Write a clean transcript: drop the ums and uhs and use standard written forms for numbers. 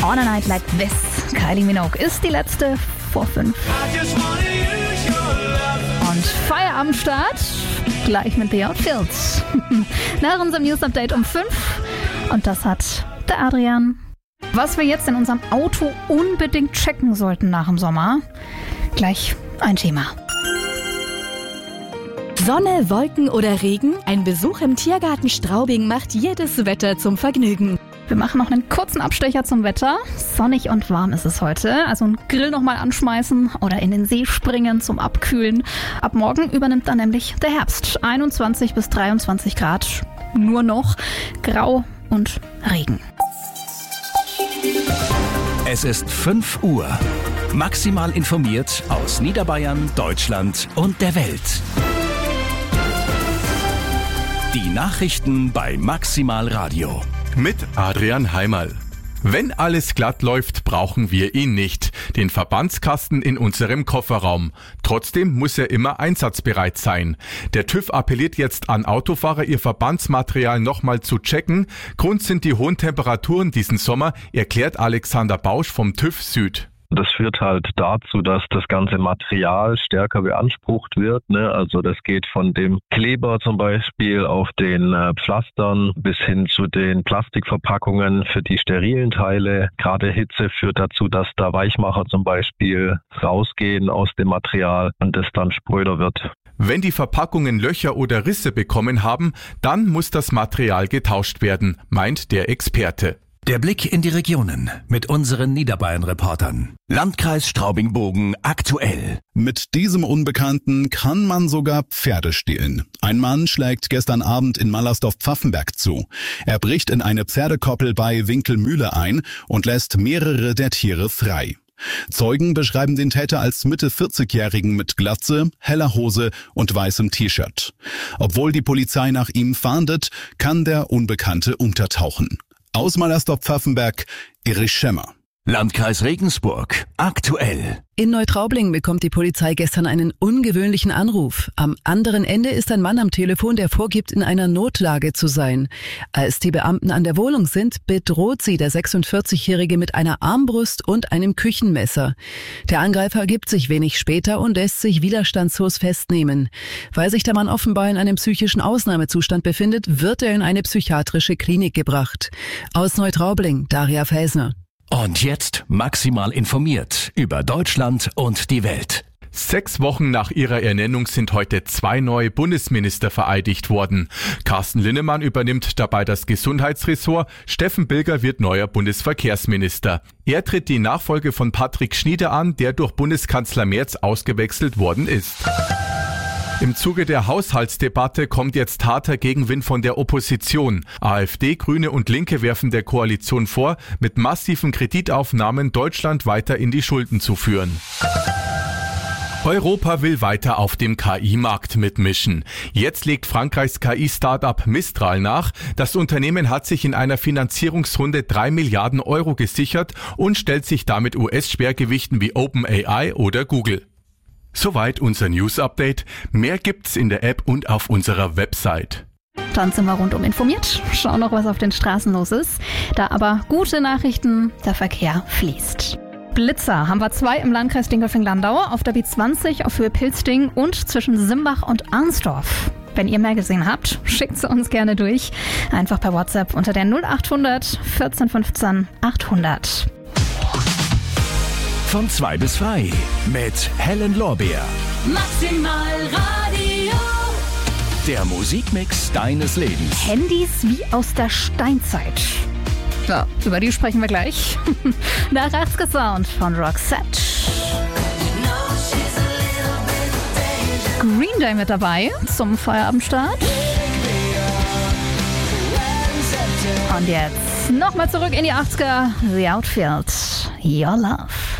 On a Night Like This. Kylie Minogue ist die letzte vor 5. Und Feierabendstart gleich mit The Outfields. Nach unserem News-Update um 5. Und das hat der Adrian. Was wir jetzt in unserem Auto unbedingt checken sollten nach dem Sommer. Gleich ein Thema. Sonne, Wolken oder Regen? Ein Besuch im Tiergarten Straubing macht jedes Wetter zum Vergnügen. Wir machen noch einen kurzen Abstecher zum Wetter. Sonnig und warm ist es heute. Also einen Grill nochmal anschmeißen oder in den See springen zum Abkühlen. Ab morgen übernimmt dann nämlich der Herbst. 21 bis 23 Grad. Nur noch Grau und Regen. Es ist 5 Uhr. Maximal informiert aus Niederbayern, Deutschland und der Welt. Die Nachrichten bei Maximal Radio. Mit Adrian Heimerl. Wenn alles glatt läuft, brauchen wir ihn nicht, den Verbandskasten in unserem Kofferraum. Trotzdem muss er immer einsatzbereit sein. Der TÜV appelliert jetzt an Autofahrer, ihr Verbandsmaterial nochmal zu checken. Grund sind die hohen Temperaturen diesen Sommer, erklärt Alexander Bausch vom TÜV Süd. Das führt halt dazu, dass das ganze Material stärker beansprucht wird. Also das geht von dem Kleber zum Beispiel auf den Pflastern bis hin zu den Plastikverpackungen für die sterilen Teile. Gerade Hitze führt dazu, dass da Weichmacher zum Beispiel rausgehen aus dem Material und es dann spröder wird. Wenn die Verpackungen Löcher oder Risse bekommen haben, dann muss das Material getauscht werden, meint der Experte. Der Blick in die Regionen mit unseren Niederbayern-Reportern. Landkreis Straubing-Bogen aktuell. Mit diesem Unbekannten kann man sogar Pferde stehlen. Ein Mann schlägt gestern Abend in Mallersdorf-Pfaffenberg zu. Er bricht in eine Pferdekoppel bei Winkelmühle ein und lässt mehrere der Tiere frei. Zeugen beschreiben den Täter als Mitte-40-Jährigen mit Glatze, heller Hose und weißem T-Shirt. Obwohl die Polizei nach ihm fahndet, kann der Unbekannte untertauchen. Aus Mallersdorf-Pfaffenberg, Erich Schemmer. Landkreis Regensburg aktuell. In Neutraubling bekommt die Polizei gestern einen ungewöhnlichen Anruf. Am anderen Ende ist ein Mann am Telefon, der vorgibt, in einer Notlage zu sein. Als die Beamten an der Wohnung sind, bedroht sie der 46-Jährige mit einer Armbrust und einem Küchenmesser. Der Angreifer gibt sich wenig später und lässt sich widerstandslos festnehmen. Weil sich der Mann offenbar in einem psychischen Ausnahmezustand befindet, wird er in eine psychiatrische Klinik gebracht. Aus Neutraubling, Daria Felsner. Und jetzt maximal informiert über Deutschland und die Welt. 6 Wochen nach ihrer Ernennung sind heute 2 neue Bundesminister vereidigt worden. Carsten Linnemann übernimmt dabei das Gesundheitsressort, Steffen Bilger wird neuer Bundesverkehrsminister. Er tritt die Nachfolge von Patrick Schnieder an, der durch Bundeskanzler Merz ausgewechselt worden ist. Im Zuge der Haushaltsdebatte kommt jetzt harter Gegenwind von der Opposition. AfD, Grüne und Linke werfen der Koalition vor, mit massiven Kreditaufnahmen Deutschland weiter in die Schulden zu führen. Europa will weiter auf dem KI-Markt mitmischen. Jetzt legt Frankreichs KI-Startup Mistral nach. Das Unternehmen hat sich in einer Finanzierungsrunde 3 Milliarden Euro gesichert und stellt sich damit US-Schwergewichten wie OpenAI oder Google. Soweit unser News-Update. Mehr gibt's in der App und auf unserer Website. Dann sind wir rundum informiert. Schauen noch, was auf den Straßen los ist. Da aber gute Nachrichten, der Verkehr fließt. Blitzer haben wir 2 im Landkreis Dingolfing-Landau, auf der B20 auf Höhe Pilzding und zwischen Simbach und Arnsdorf. Wenn ihr mehr gesehen habt, schickt sie uns gerne durch. Einfach per WhatsApp unter der 0800 14 15 800. Von 2 bis 3 mit Helen Lorbeer. Maximal Radio. Der Musikmix deines Lebens. Handys wie aus der Steinzeit. Ja, über die sprechen wir gleich. Nach 80er Sound von Roxette. Green Day mit dabei zum Feierabendstart. Und jetzt nochmal zurück in die 80er. The Outfields, Your Love.